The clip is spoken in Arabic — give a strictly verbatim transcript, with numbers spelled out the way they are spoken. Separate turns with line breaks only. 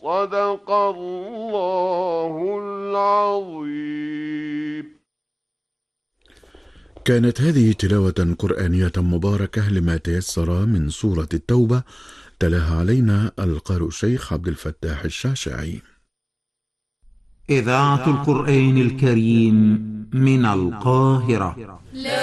صدق الله العظيم.
كانت هذه تلاوة قرآنية مباركة لما تيسر من سورة التوبة، تلاها علينا القارئ الشيخ عبد الفتاح الشعشاعي.
إذاعة القرآن الكريم من القاهرة.